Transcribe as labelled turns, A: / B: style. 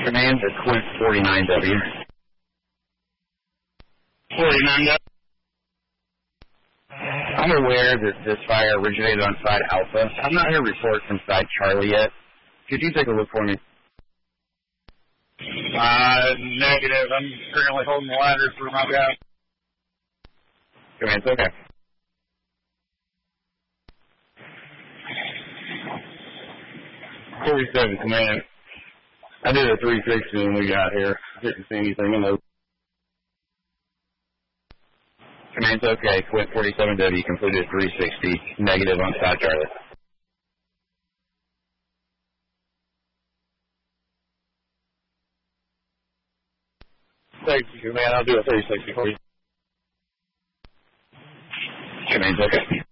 A: Command to Quint 49W.
B: 49W.
A: I'm aware that this fire originated on side Alpha. I'm not hearing a report from side Charlie yet. Could you take a look for me?
B: Negative. I'm currently holding the ladders for my guy.
A: Command, okay. .47, Command. I did a 360 when we got here. Didn't see anything in those. Command's okay. Quint 47W completed 360. Negative on side Charlie.
B: Thank you, man. I'll do a 360 for you.
A: Command's okay.